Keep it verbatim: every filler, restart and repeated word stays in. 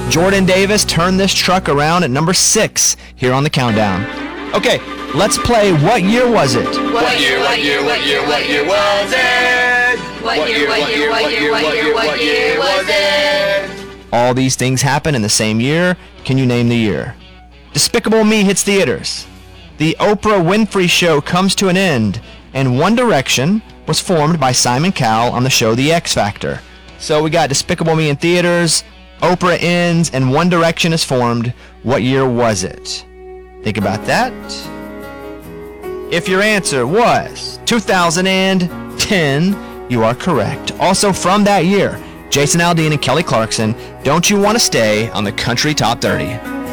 Jordan Davis turned this truck around at number six here on the countdown. Okay, let's play What Year Was It? What year, what year, what year, what year was it? What year, what year, what year, what year, what year was it? All these things happen in the same year. Can you name the year? Despicable Me hits theaters. The Oprah Winfrey Show comes to an end, and One Direction was formed by Simon Cowell on the show The X Factor. So we got Despicable Me in theaters, Oprah ends, and One Direction is formed. What year was it? Think about that. If your answer was two thousand ten, you are correct. Also from that year, Jason Aldean and Kelly Clarkson, Don't You Want to Stay on the Country Top thirty.